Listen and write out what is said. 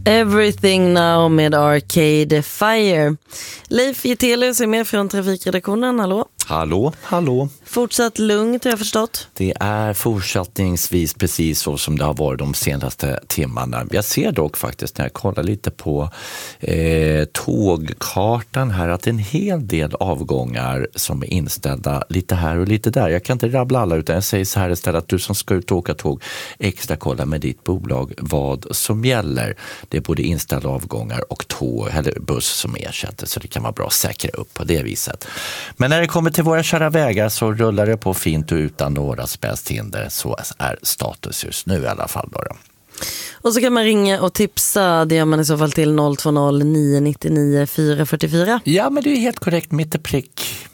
Everything Now med Arcade Fire. Leif Getelius är med från trafikredaktionen. Hallå? Hallå. Fortsatt lugnt har jag förstått. Det är fortsättningsvis precis så som det har varit de senaste timmarna. Jag ser dock faktiskt när jag kollar lite på tågkartan här att det är en hel del avgångar som är inställda lite här och lite där. Jag kan inte rabbla alla utan jag säger så här istället att du som ska ut och åka tåg extra kolla med ditt bolag vad som gäller. Det är både inställda avgångar och tåg eller buss som ersätter så det kan vara bra att säkra upp på det viset. Men när det kommer till våra kära vägar så rullar det på fint och utan några spänsthinder. Så är status just nu i alla fall då. Och så kan man ringa och tipsa. Det gör man i så fall till 020 999 444. Ja, men det är helt korrekt. Mitt i prick.